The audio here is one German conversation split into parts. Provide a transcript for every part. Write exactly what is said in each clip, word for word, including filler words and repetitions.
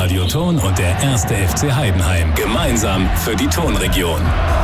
Radio Thon und der erste F C Heidenheim. Gemeinsam für die Thonregion.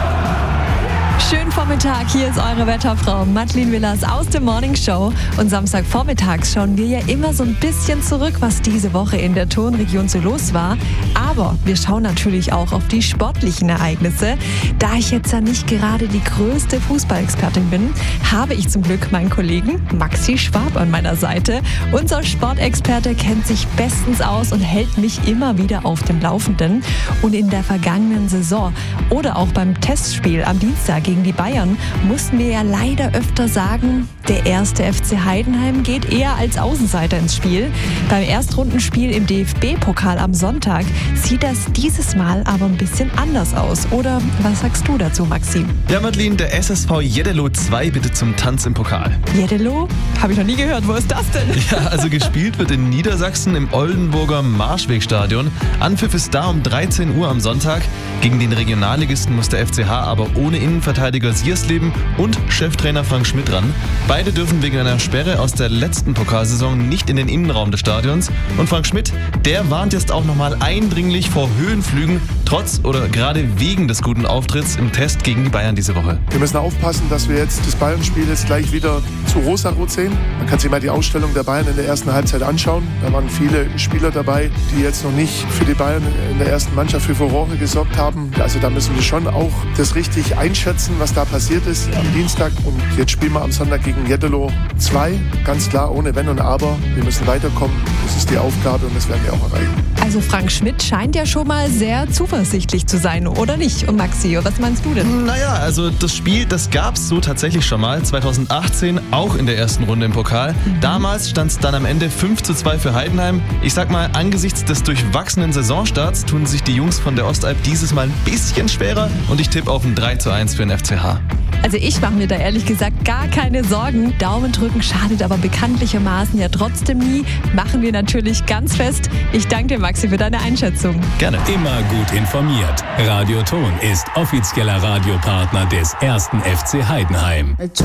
Schönen Vormittag, hier ist eure Wetterfrau Madeleine Willers aus der Morning Show. Und Samstagvormittags schauen wir ja immer so ein bisschen zurück, was diese Woche in der Thonregion so los war. Aber wir schauen natürlich auch auf die sportlichen Ereignisse. Da ich jetzt ja nicht gerade die größte Fußballexpertin bin, habe ich zum Glück meinen Kollegen Maxi Schwab an meiner Seite. Unser Sportexperte kennt sich bestens aus und hält mich immer wieder auf dem Laufenden. Und in der vergangenen Saison oder auch beim Testspiel am Dienstag gegen die Bayern mussten wir ja leider öfter sagen, der erste F C Heidenheim geht eher als Außenseiter ins Spiel. Beim Erstrundenspiel im D F B-Pokal am Sonntag sieht das dieses Mal aber ein bisschen anders aus. Oder was sagst du dazu, Maxi? Ja, Madeleine, der S S V Jeddelo zwei bitte zum Tanz im Pokal. Jeddelo? Habe ich noch nie gehört. Wo ist das denn? Ja, also gespielt wird in Niedersachsen im Oldenburger Marschwegstadion. Anpfiff ist da um dreizehn Uhr am Sonntag. Gegen den Regionalligisten muss der F C H aber ohne Innenverteidiger Siersleben und Cheftrainer Frank Schmidt ran. Beide dürfen wegen einer Sperre aus der letzten Pokalsaison nicht in den Innenraum des Stadions. Und Frank Schmidt, der warnt jetzt auch nochmal eindringlich vor Höhenflügen, trotz oder gerade wegen des guten Auftritts im Test gegen die Bayern diese Woche. Wir müssen aufpassen, dass wir jetzt das Bayern-Spiel jetzt gleich wieder zu rosarot sehen. Man kann sich mal die Ausstellung der Bayern in der ersten Halbzeit anschauen. Da waren viele Spieler dabei, die jetzt noch nicht für die Bayern in der ersten Mannschaft für Furore gesorgt haben. Also da müssen wir schon auch das richtig einschätzen, was da passiert ist am Dienstag. Und jetzt spielen wir am Sonntag gegen Jeddelo zwei. Ganz klar, ohne Wenn und Aber. Wir müssen weiterkommen. Das ist die Aufgabe und das werden wir auch erreichen. Also Frank Schmidt scheint ja schon mal sehr zuversichtlich zu sein, oder nicht? Und Maxi, was meinst du denn? Naja, also das Spiel, das gab es so tatsächlich schon mal. zweitausendachtzehn, auch in der ersten Runde im Pokal. Mhm. Damals stand es dann am Ende fünf zu zwei für Heidenheim. Ich sag mal, angesichts des durchwachsenen Saisonstarts tun sich die Jungs von der Ostalb dieses Mal ein bisschen schwerer. Und ich tippe auf ein drei zu eins für den F C H. Also ich mache mir da ehrlich gesagt gar keine Sorgen. Daumen drücken schadet aber bekanntlichermaßen ja trotzdem nie. Machen wir natürlich ganz fest. Ich danke dir, Maxi, für deine Einschätzung. Gerne. Immer gut informiert. Radio Thon ist offizieller Radiopartner des ersten F C Heidenheim.